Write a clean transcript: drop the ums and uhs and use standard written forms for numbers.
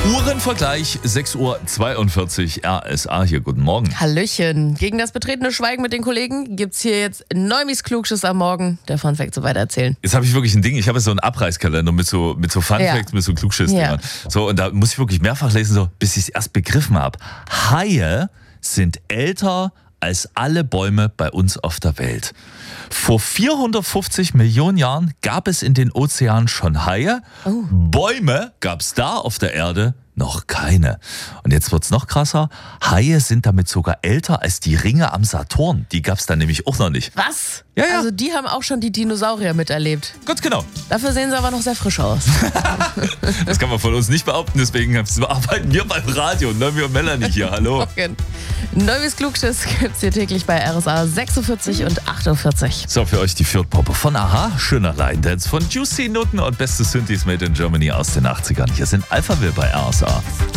Uhrenvergleich, 6:42 Uhr, RSA hier, guten Morgen. Hallöchen. Gegen das betretene Schweigen mit den Kollegen gibt's hier jetzt Neumis Klugschiss am Morgen. Der Funfact so weiter erzählen. Jetzt habe ich wirklich ein Ding, ich habe so einen Abreißkalender mit so Funfacts, mit so Klugschiss dran. So, und da muss ich wirklich mehrfach lesen, so, bis ich es erst begriffen habe. Haie sind älter als alle Bäume bei uns auf der Welt. Vor 450 Millionen Jahren gab es in den Ozeanen schon Haie. Oh. Bäume gab es da auf der Erde noch keine. Und jetzt wird's noch krasser. Haie sind damit sogar älter als die Ringe am Saturn. Die gab's da nämlich auch noch nicht. Was? Ja. Also die haben auch schon die Dinosaurier miterlebt. Ganz genau. Dafür sehen sie aber noch sehr frisch aus. Das kann man von uns nicht behaupten, deswegen arbeiten wir beim Radio. Neumi und Melanie hier, hallo. Okay. Neues Klugschiss gibt's hier täglich bei RSA 46 und 48. So, für euch die Fürth-Poppe von Aha, schöner Line Dance von Juicy Nutten und beste Synthes made in Germany aus den 80ern. Hier sind Alphaville bei RSA.